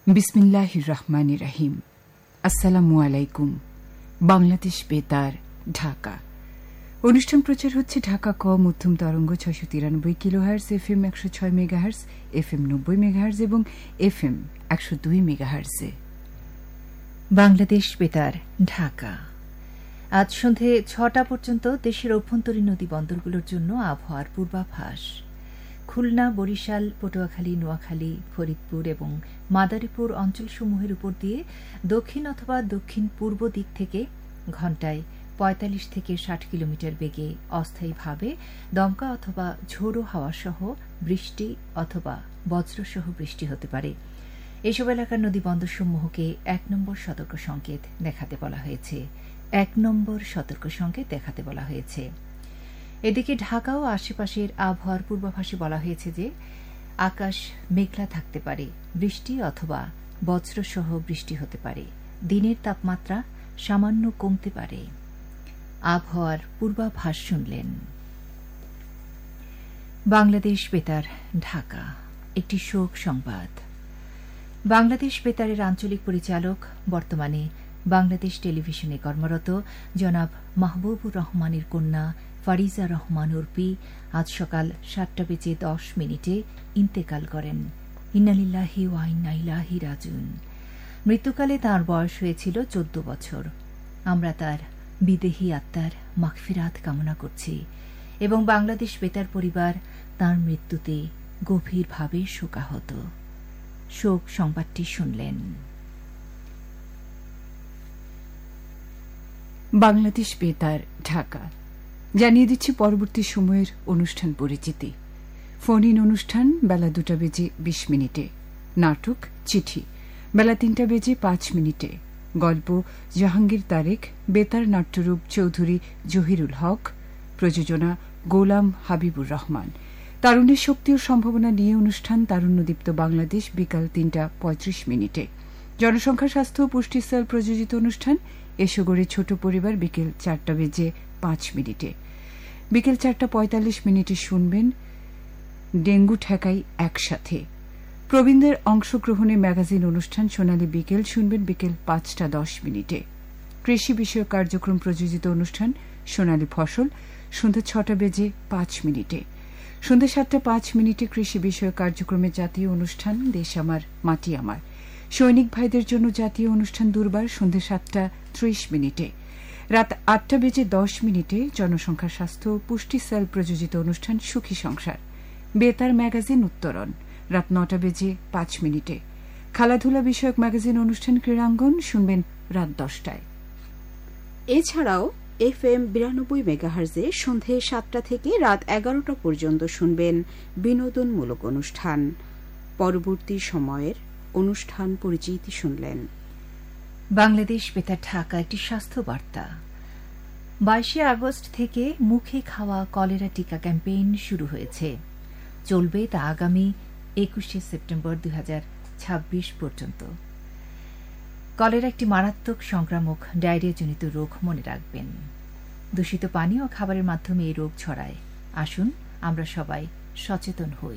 বিসমিল্লাহির রহমানির রহিম। আসসালামু আলাইকুম। বাংলাদেশ বেতার, ঢাকা। অনুষ্ঠান প্রচার হচ্ছে ঢাকা ক মধ্যম তরঙ্গ ৬৯৩ kilohertz, FM ১০৬ megahertz, FM ৯০ megahertz এবং FM ১০২ মেগাহার্জে। বাংলাদেশ বেতার, ঢাকা। আজ সন্ধে ৬টা পর্যন্ত দেশের অভ্যন্তরীণ নদী বন্দরগুলোর জন্য আবহাওয়ার পূর্বাভাস। খুলনা, বরিশাল, পটুয়াখালী, নোয়াখালী, ফরিদপুর এবং মাদারীপুর অঞ্চলসমূহের উপর দিয়ে দক্ষিণ অথবা দক্ষিণ পূর্ব দিক থেকে ঘণ্টায় ৪৫ থেকে ৬০ কিলোমিটার বেগে অস্থায়ীভাবে দমকা অথবা ঝোড়ো হাওয়াসহ বৃষ্টি অথবা বজ্রসহ বৃষ্টি হতে পারে। এসব এলাকার নদী বন্দরসমূহকে ১ নম্বর সতর্ক সংকেত দেখাতে বলা হয়েছে। ১ নম্বর সতর্ক সংকেত দেখাতে বলা হয়েছে। এদিকে ঢাকা ও আশেপাশের আবহাওয়ার পূর্বাভাসে বলা হয়েছে যে আকাশ মেঘলা থাকতে পারে, বৃষ্টি অথবা বজ্রসহ বৃষ্টি হতে পারে, দিনের তাপমাত্রা সামান্য কমতে পারে। আবহাওয়ার পূর্বাভাস শুনলেন। বাংলাদেশ বেতার, ঢাকা। একটি শোক সংবাদ। বাংলাদেশ বেতারের আঞ্চলিক পরিচালক, বর্তমানে বাংলাদেশ টেলিভিশনে কর্মরত জনাব মাহবুবুর রহমানের কন্যা ফারিজা রহমান উর্পি আজ সকাল ৭টা বেজে ১০ ইন্তেকাল করেন। ইন্নালিল্লাহি ওয়া ইন্না ইলাইহি রাজিউন। মৃত্যুকালে তাঁর বয়স হয়েছিল ১৪ বছর। আমরা তার বিদেহী আত্মার মাগফিরাত কামনা করছি এবং বাংলাদেশ বেতার পরিবার তাঁর মৃত্যুতে গভীরভাবে শোকাহত। শোক সংবাদটি শুনলেন। বাংলাদেশ বেতার, ঢাকা। জানিয়ে দিচ্ছি পরবর্তী সময়ের অনুষ্ঠান পরিচিতি। ফোন ইন অনুষ্ঠান বেলা ২টা বেজে ২০, নাটক চিঠি বেলা ৩টা বেজে ৫, গল্প জাহাঙ্গীর তারেক, বেতার নাট্যরূপ চৌধুরী জহিরুল হক, প্রযোজনা গোলাম হাবিবুর রহমান। তারুণ্যের শক্তি ও সম্ভাবনা নিয়ে অনুষ্ঠান তারুণ্যদীপ্ত বাংলাদেশ বিকাল ৩টা৩৫। জনসংখ্যা, স্বাস্থ্য ও পুষ্টি সেল প্রযোজিত অনুষ্ঠান এসো গড়ে ছোট পরিবার বিকেল ৪টা বেজে ৫। বিকেল ৪টা৪৫ শুনবেন ডেঙ্গু ঠেকাই একসাথে। প্রবীণদের অংশগ্রহণে ম্যাগাজিন অনুষ্ঠান সোনালী বিকেল শুনবেন বিকেল ৫টা১০। কৃষি বিষয়ক কার্যক্রম প্রযোজিত অনুষ্ঠান সোনালী ফসল সন্ধ্যা ৬টা বেজে ৫। সন্ধ্যা ৭টা৫ কৃষি বিষয়ক কার্যক্রমে জাতীয় অনুষ্ঠান দেশ আমার মাটি আমার। সৈনিক ভাইদের জন্য জাতীয় অনুষ্ঠান দুর্বার সন্ধ্যা ৭টা৩০। রাত ৮টা বেজে ১০ জনসংখ্যা, স্বাস্থ্য ও পুষ্টি সেল প্রযোজিত অনুষ্ঠান সুখী সংসার। বেতার ম্যাগাজিন উত্তরণ রাত ৯টা বেজে ৫। খেলাধুলা বিষয়ক ম্যাগাজিন অনুষ্ঠান ক্রীড়াঙ্গন শুনবেন রাত ১০টায়। এছাড়াও FM ৯২ মেগাহার্জে সন্ধে ৭টা থেকে রাত ১১টা পর্যন্ত শুনবেন বিনোদনমূলক অনুষ্ঠান। পরবর্তী সময়ের অনুষ্ঠান পরিচিতি শুনলেন। বাংলাদেশ বেতার, ঢাকা। একটি স্বাস্থ্য বার্তা। ২২ আগস্ট থেকে মুখে খাওয়া কলেরা টিকা ক্যাম্পেইন শুরু হয়েছে। চলবে তা আগামী ২১ সেপ্টেম্বর ২০২৬ পর্যন্ত। কলেরা একটি মারাত্মক সংক্রামক ডায়রিয়াজনিত রোগ, মনে রাখবেন। দূষিত পানি ও খাবারের মাধ্যমে এই রোগ ছড়ায়। আসুন আমরা সবাই সচেতন হই।